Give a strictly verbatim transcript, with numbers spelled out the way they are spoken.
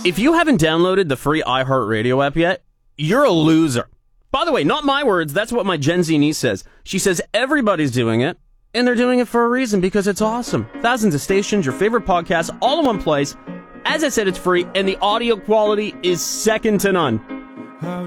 If you haven't downloaded the free iHeartRadio app yet, you're a loser. By the way, not my words. That's what my Gen Z niece says. She says everybody's doing it, and they're doing it for a reason, because it's awesome. Thousands of stations, your favorite podcasts, all in one place. As I said, it's free, and the audio quality is second to none.